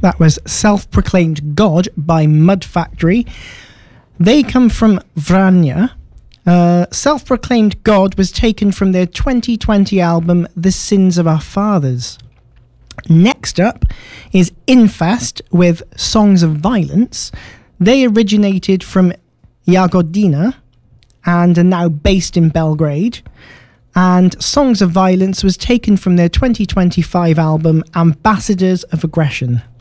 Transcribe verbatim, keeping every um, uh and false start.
That was Self-Proclaimed God by Mud Factory. They come from Vranja. Uh, Self-Proclaimed God was taken from their twenty twenty album The Sins of Our Fathers. Next up is Infest with Songs of Violence. They originated from Jagodina and are now based in Belgrade. And Songs of Violence was taken from their twenty twenty-five album Ambassadors of Aggression.